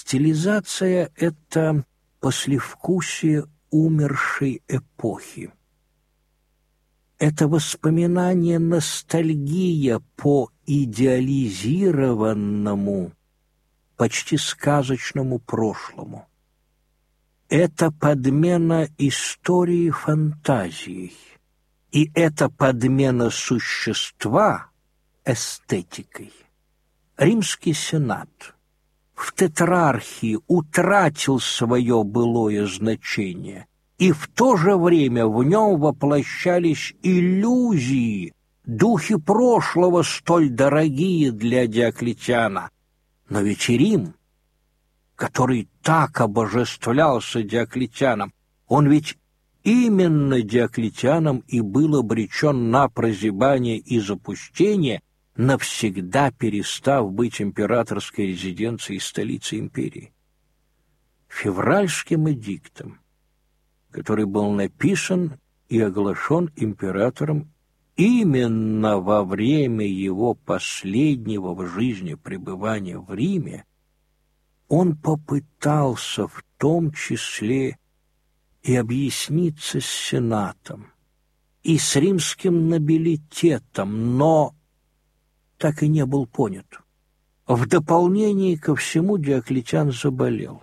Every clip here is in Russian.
Стилизация — это послевкусие умершей эпохи. Это воспоминание, ностальгия по идеализированному, почти сказочному прошлому. Это подмена истории фантазией, и это подмена существа эстетикой. Римский сенат в тетрархии утратил свое былое значение, и в то же время в нем воплощались иллюзии, духи прошлого, столь дорогие для Диоклетиана. Но ведь и Рим, который так обожествлялся Диоклетианом, он ведь именно Диоклетианом и был обречен на прозябание и запустение, навсегда перестав быть императорской резиденцией столицы империи. Февральским эдиктом, который был написан и оглашен императором именно во время его последнего в жизни пребывания в Риме, он попытался в том числе и объясниться с Сенатом, и с римским нобилитетом, но так и не был понят. В дополнение ко всему Диоклетиан заболел.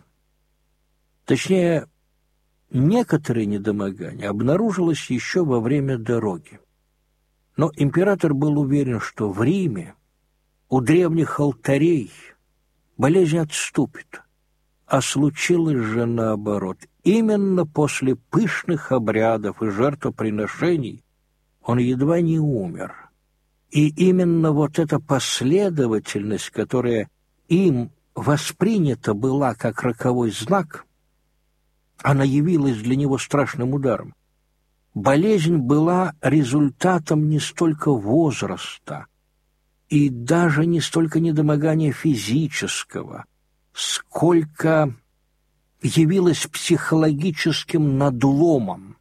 Точнее, некоторые недомогания обнаружилось еще во время дороги. Но император был уверен, что в Риме у древних алтарей болезнь отступит, а случилось же наоборот. Именно после пышных обрядов и жертвоприношений он едва не умер. И именно вот эта последовательность, которая им воспринята была как роковой знак, она явилась для него страшным ударом. Болезнь была результатом не столько возраста и даже не столько недомогания физического, сколько явилась психологическим надломом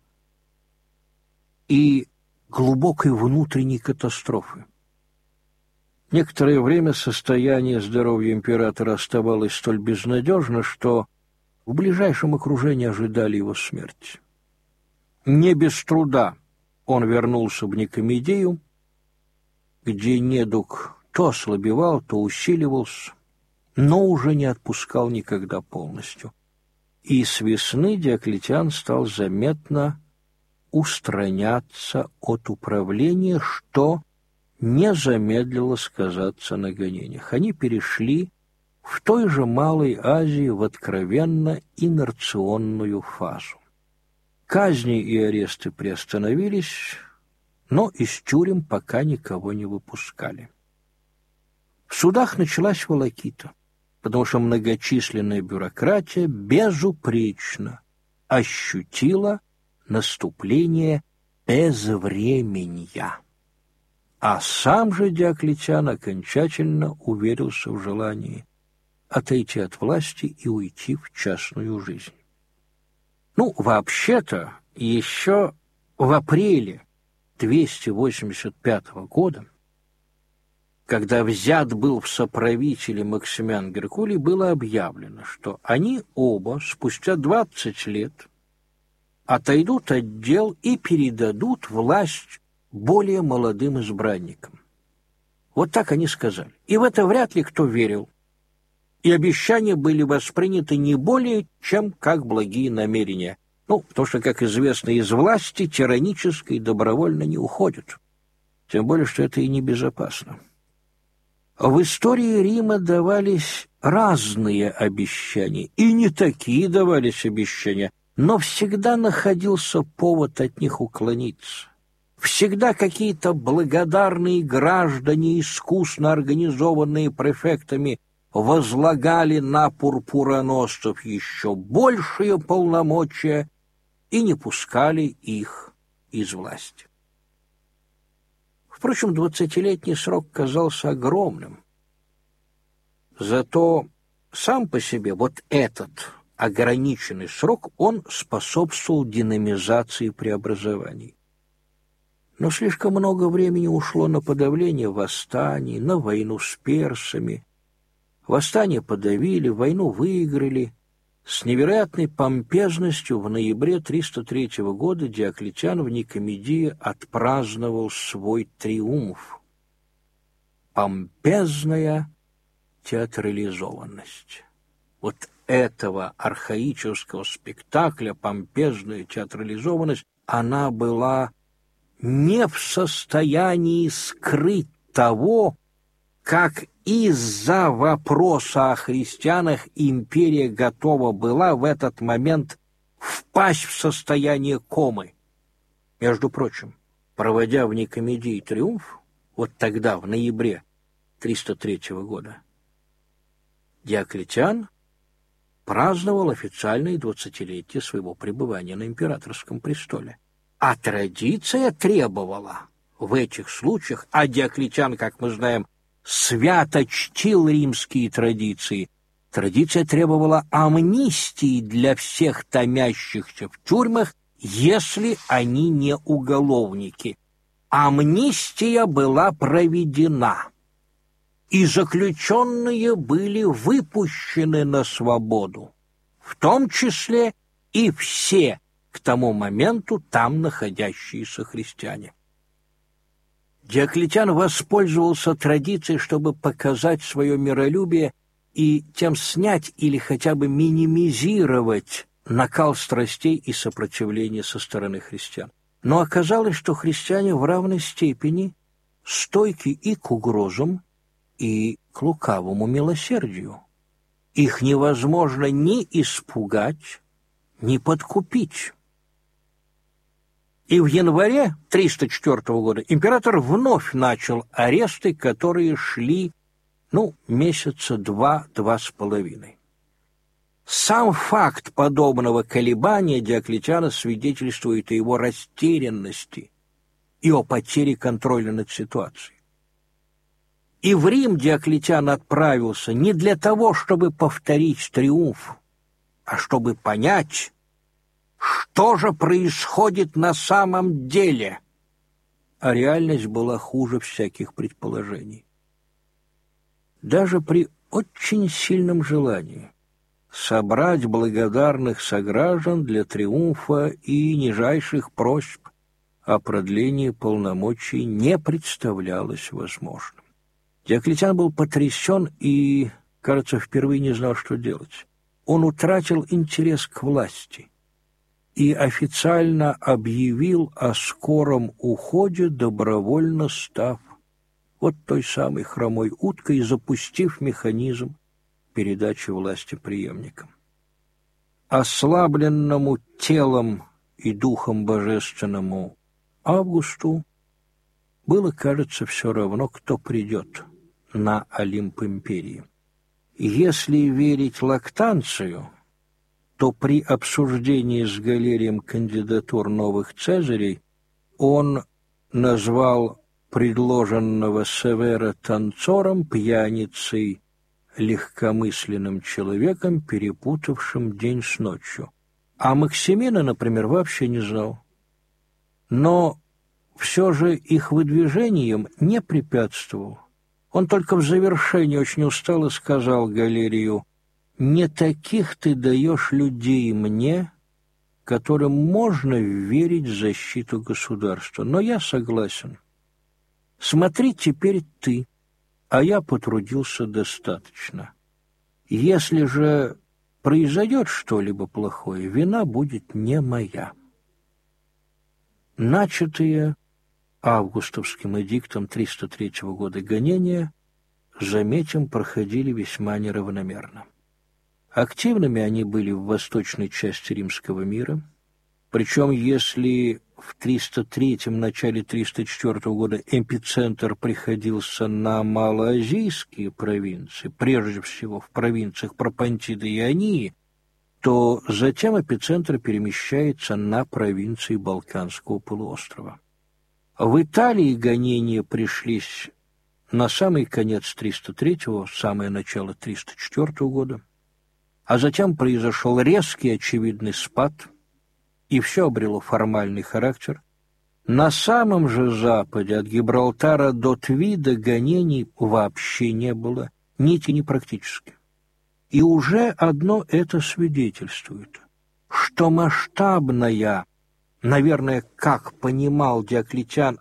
и глубокой внутренней катастрофы. Некоторое время состояние здоровья императора оставалось столь безнадежно, что в ближайшем окружении ожидали его смерти. Не без труда он вернулся в Никомедию, где недуг то ослабевал, то усиливался, но уже не отпускал никогда полностью. И с весны Диоклетиан стал заметно устраняться от управления, что не замедлило сказаться на гонениях. Они перешли в той же Малой Азии в откровенно инерционную фазу. Казни и аресты приостановились, но из тюрем пока никого не выпускали. В судах началась волокита, потому что многочисленная бюрократия безупречно ощутила наступление безвременья. А сам же Диоклетиан окончательно уверился в желании отойти от власти и уйти в частную жизнь. Вообще-то, еще в апреле 285 года, когда взят был в соправители Максимиан Геркулий, было объявлено, что они оба спустя 20 лет отойдут от дел и передадут власть более молодым избранникам. Вот так они сказали. И в это вряд ли кто верил. И обещания были восприняты не более, чем как благие намерения. Потому что, как известно, из власти тиранической добровольно не уходят. Тем более, что это и небезопасно. В истории Рима давались разные обещания, и не такие давались обещания, но всегда находился повод от них уклониться. Всегда какие-то благодарные граждане, искусно организованные префектами, возлагали на пурпуроносцев еще большие полномочия и не пускали их из власти. Впрочем, 20-летний срок казался огромным. Зато сам по себе вот этот ограниченный срок, он способствовал динамизации преобразований. Но слишком много времени ушло на подавление восстаний, на войну с персами, Восстание подавили, войну выиграли. С невероятной помпезностью в ноябре 303 года Диоклетиан в Никомедии отпраздновал свой триумф. Помпезная театрализованность. Вот этого архаического спектакля, помпезная театрализованность, она была не в состоянии скрыть того, как из-за вопроса о христианах империя готова была в этот момент впасть в состояние комы. Между прочим, проводя в Никомедии триумф, вот тогда, в ноябре 303 года, Диоклетиан праздновал официальное 20-летие своего пребывания на императорском престоле. А традиция требовала в этих случаях, а Диоклетиан, как мы знаем, свято чтил римские традиции, традиция требовала амнистии для всех томящихся в тюрьмах, если они не уголовники. Амнистия была проведена, и заключенные были выпущены на свободу, в том числе и все к тому моменту там находящиеся христиане. Диоклетиан воспользовался традицией, чтобы показать свое миролюбие и тем снять или хотя бы минимизировать накал страстей и сопротивления со стороны христиан. Но оказалось, что христиане в равной степени стойки и к угрозам, и к лукавому милосердию. Их невозможно ни испугать, ни подкупить. И в январе 304 года император вновь начал аресты, которые шли, месяца 2-2,5. Сам факт подобного колебания Диоклетиана свидетельствует о его растерянности и о потере контроля над ситуацией. И в Рим Диоклетиан отправился не для того, чтобы повторить триумф, а чтобы понять, что же происходит на самом деле. А реальность была хуже всяких предположений. Даже при очень сильном желании собрать благодарных сограждан для триумфа и нижайших просьб о продлении полномочий не представлялось возможным. Диоклетиан был потрясен и, кажется, впервые не знал, что делать. Он утратил интерес к власти и официально объявил о скором уходе, добровольно став вот той самой хромой уткой и запустив механизм передачи власти преемникам. Ослабленному телом и духом божественному Августу было, кажется, все равно, кто придет на Олимп империи. Если верить Лактанцию, то при обсуждении с Галерием кандидатур новых цезарей он назвал предложенного Севера танцором, пьяницей, легкомысленным человеком, перепутавшим день с ночью. А Максимина, например, вообще не знал. Но все же их выдвижением не препятствовал. Он только в завершении очень устало сказал Галерию: «Не таких ты даешь людей мне, которым можно верить в защиту государства. Но я согласен. Смотри теперь ты, а я потрудился достаточно. Если же произойдет что-либо плохое, вина будет не моя». Начатые августовским эдиктом 303 года гонения, заметим, проходили весьма неравномерно. Активными они были в восточной части римского мира, причем если в 303-м, начале 304 года эпицентр приходился на малоазийские провинции, прежде всего в провинциях Пропонтиды и Ионии, то затем эпицентр перемещается на провинции Балканского полуострова. В Италии гонения пришлись на самый конец 303-го, самое начало 304 года, а затем произошел резкий очевидный спад, и все обрело формальный характер. На самом же западе, от Гибралтара до Твида, гонений вообще не было. нити непрактически. И уже одно это свидетельствует, что масштабная, наверное, как понимал Диоклетиан,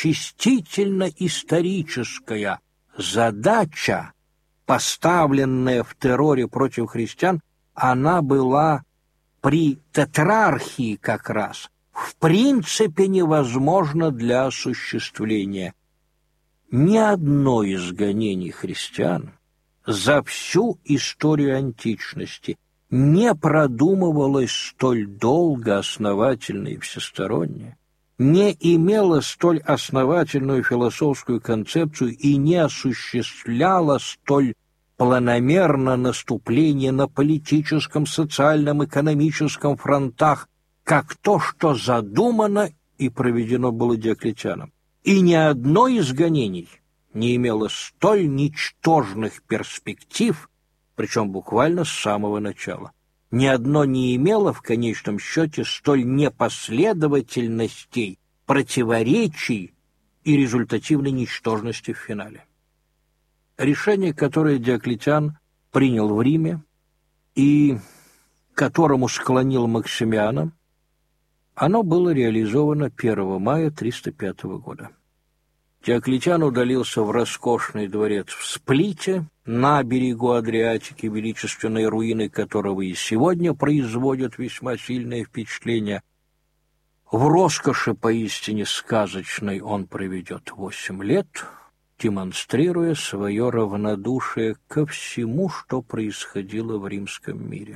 очистительно-историческая задача, поставленная в терроре против христиан, она была при тетрархии как раз в принципе невозможна для осуществления. Ни одно из гонений христиан за всю историю античности не продумывалось столь долго, основательно и всесторонне, не имело столь основательную философскую концепцию и не осуществляло столь планомерно наступление на политическом, социальном, экономическом фронтах, как то, что задумано и проведено было Диоклетианом. И ни одно из гонений не имело столь ничтожных перспектив, причем буквально с самого начала. Ни одно не имело в конечном счете столь непоследовательностей, противоречий и результативной ничтожности в финале. Решение, которое Диоклетиан принял в Риме и к которому склонил Максимиана, оно было реализовано 1 мая 305 года. Диоклетиан удалился в роскошный дворец в Сплите, на берегу Адриатики, величественные руины которого и сегодня производят весьма сильное впечатление. В роскоши поистине сказочной он проведет 8 лет, демонстрируя свое равнодушие ко всему, что происходило в римском мире.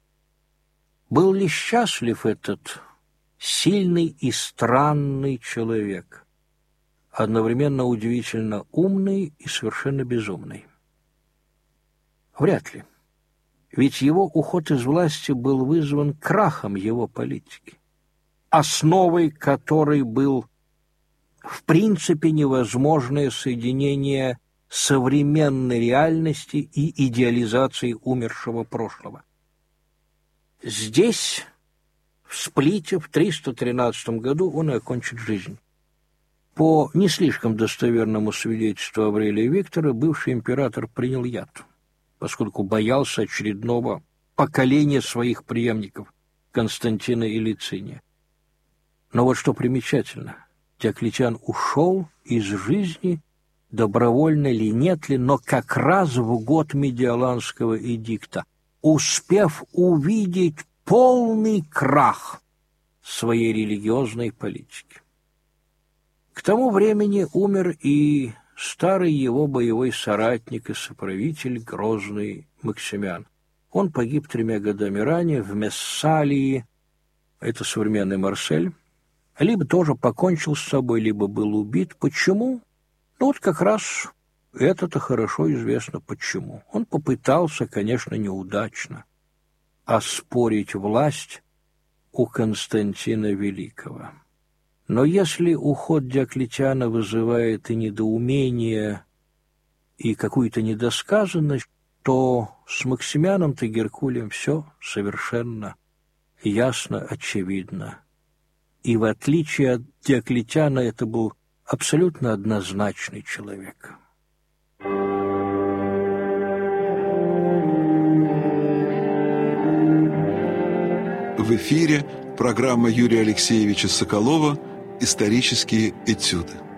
Был ли счастлив этот сильный и странный человек, одновременно удивительно умный и совершенно безумный? Вряд ли. Ведь его уход из власти был вызван крахом его политики, основой которой был в принципе невозможное соединение современной реальности и идеализации умершего прошлого. Здесь, в Сплите, в 313 году он и окончит жизнь. По не слишком достоверному свидетельству Аврелия Виктора, бывший император принял яд, поскольку боялся очередного поколения своих преемников Константина и Лициния. Но вот что примечательно, Диоклетиан ушел из жизни, добровольно ли, нет ли, но как раз в год Медиоланского эдикта, успев увидеть полный крах своей религиозной политики. К тому времени умер и старый его боевой соратник и соправитель, грозный Максимиан. Он погиб 3 годами ранее в Мессалии, это современный Марсель, либо тоже покончил с собой, либо был убит. Почему? Ну вот как раз это-то хорошо известно почему. Он попытался, конечно, неудачно, оспорить власть у Константина Великого. Но если уход Диоклетиана вызывает и недоумение, и какую-то недосказанность, то с Максимианом-то Геркулием все совершенно ясно, очевидно. И в отличие от Диоклетиана, это был абсолютно однозначный человек. В эфире программа Юрия Алексеевича Соколова «Исторические этюды».